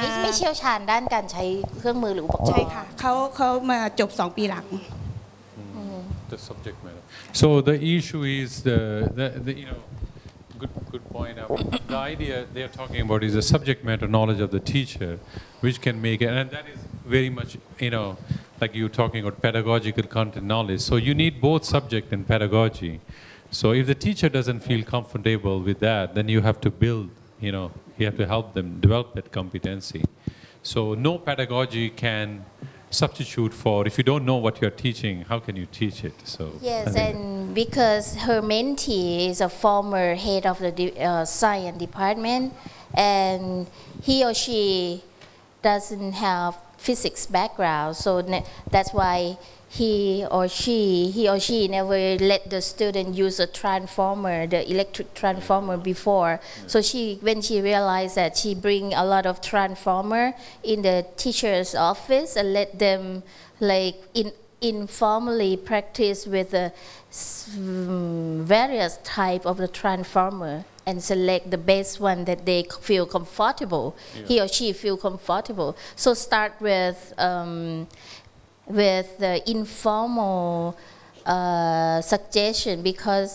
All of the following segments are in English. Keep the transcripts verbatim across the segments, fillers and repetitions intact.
ไม่ไม่เชี่ยวชาญด้านการใช้เครื่องมือหรืออุปกรณ์ใช่ค่ะเขาเขามาจบสองปีหลัง The subject matter. So the issue is the, the, the you know, good good point. Uh, the idea they are talking about is the subject matter knowledge of the teacher, which can make it, and that is very much you know, like you talking about pedagogical content knowledge. So you need both subject and pedagogy. So if the teacher doesn't feel comfortable with that, then you have to build. You know, you have to help them develop that competency. So no pedagogy can substitute for, if you don't know what you're teaching, how can you teach it? So Yes, and because her mentee is a former head of the de- uh, science department, and he or she doesn't have physics background, so ne- that's why he or she, he or she never let the student use a transformer, the electric transformer before. So she, when she realized that, she bring a lot of transformer in the teacher's office and let them like in informally practice with the various type of the transformer and select the best one that they feel comfortable. Yeah. He or she feel comfortable. So start with um, with the informal uh, suggestion, because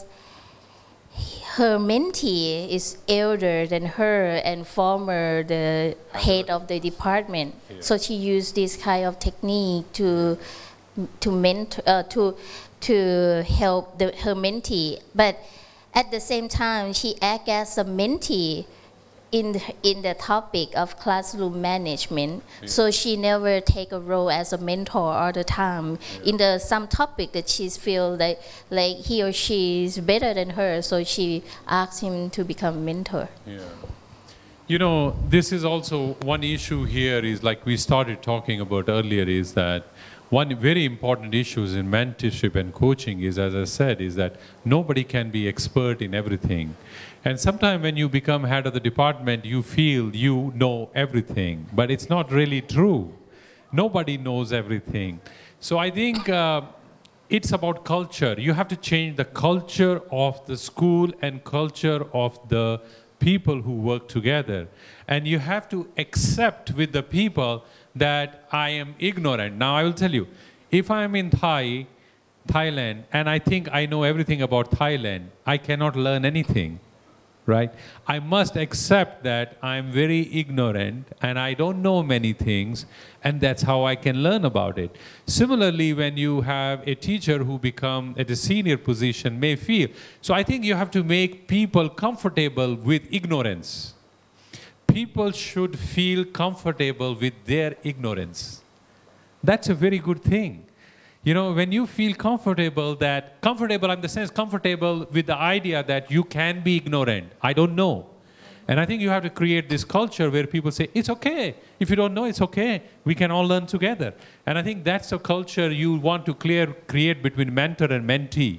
her mentee is elder than her and former the head of the department. Yeah. So she used this kind of technique to to mentor uh, to to help the, her mentee, but at the same time she acts as a mentee in the, in the topic of classroom management. Yeah. So she never take a role as a mentor all the time. Yeah. In the some topic that she feel like like he or she is better than her, so she asks him to become mentor. Yeah. You know, this is also one issue here is like we started talking about earlier is that one very important issue in mentorship and coaching is, as I said, is that nobody can be expert in everything. And sometimes when you become head of the department, you feel you know everything, but it's not really true. Nobody knows everything. So I think uh, it's about culture. You have to change the culture of the school and culture of the people who work together. And you have to accept with the people that I am ignorant. Now I will tell you, if I am in Thai, Thailand, and I think I know everything about Thailand, I cannot learn anything, right? I must accept that I'm very ignorant and I don't know many things, and that's how I can learn about it. Similarly, when you have a teacher who become at a senior position may feel, so I think you have to make people comfortable with ignorance. People should feel comfortable with their ignorance. That's a very good thing. You know, when you feel comfortable that, comfortable in the sense, comfortable with the idea that you can be ignorant. I don't know. And I think you have to create this culture where people say, it's okay. If you don't know, it's okay. We can all learn together. And I think that's a culture you want to clear, create between mentor and mentee.